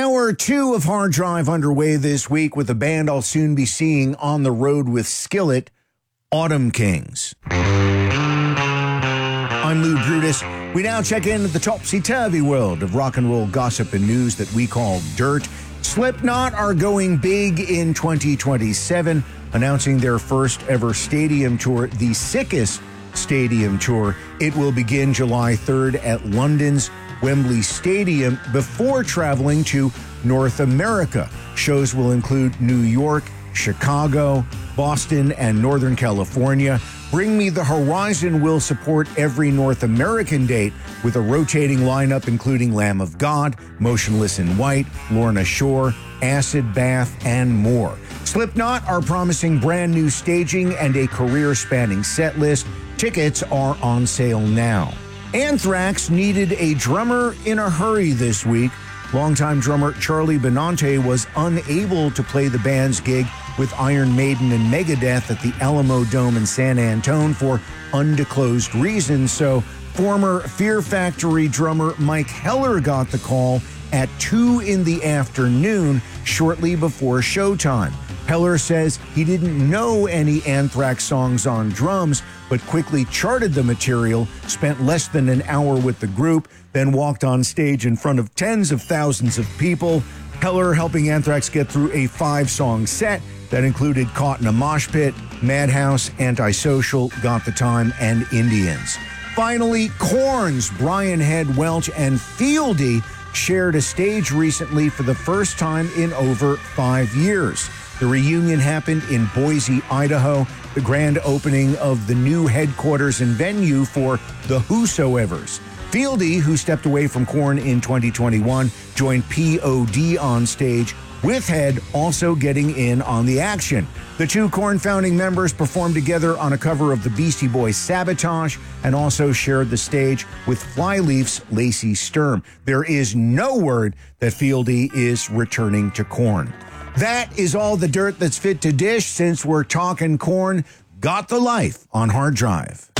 Hour 2 of Hard Drive underway this week with a band I'll soon be seeing on the road with Skillet, Autumn Kings. I'm Lou Brutus. We now check in at the topsy-turvy world of rock and roll gossip and news that we call dirt. Slipknot are going big in 2027, announcing their first ever stadium tour, the Sickest Stadium Tour. It will begin July 3rd at London's Wembley Stadium before traveling to North America. Shows will include New York, Chicago, Boston, and Northern California. Bring Me the Horizon will support every North American date with a rotating lineup including Lamb of God, Motionless in White, Lorna Shore, Acid Bath, and more. Slipknot are promising brand new staging and a career-spanning set list. Tickets are on sale now. Anthrax needed a drummer in a hurry this week. Longtime drummer Charlie Benante was unable to play the band's gig with Iron Maiden and Megadeth at the Alamo Dome in San Antone for undisclosed reasons, so former Fear Factory drummer Mike Heller got the call at 2 in the afternoon, shortly before showtime. Heller says he didn't know any Anthrax songs on drums, but quickly charted the material, spent less than an hour with the group, then walked on stage in front of tens of thousands of people. Heller helping Anthrax get through a 5-song set that included Caught in a Mosh Pit, Madhouse, Antisocial, Got the Time, and Indians. Finally, Korn's Brian Head Welch and Fieldy shared a stage recently for the first time in over 5 years. The reunion happened in Boise, Idaho, the grand opening of the new headquarters and venue for the Whosoevers. Fieldy, who stepped away from Korn in 2021, joined POD on stage, with Head also getting in on the action. The two Korn founding members performed together on a cover of the Beastie Boys' Sabotage and also shared the stage with Flyleaf's Lacey Sturm. There is no word that Fieldy is returning to Korn. That is all the dirt that's fit to dish since we're talking Korn. Got the Life on Hard Drive.